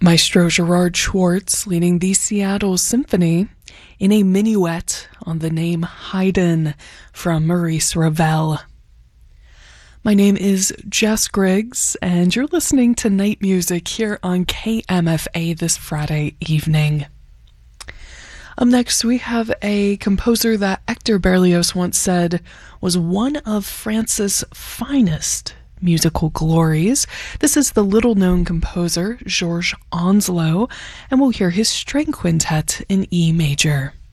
Maestro Gerard Schwartz leading the Seattle Symphony in a minuet on the name Haydn from Maurice Ravel. My name is Jess Griggs, and you're listening to Night Music here on KMFA this Friday evening. Up next, we have a composer that Hector Berlioz once said was one of France's finest musical glories. This is the little-known composer, Georges Onslow, and we'll hear his string quintet in E major.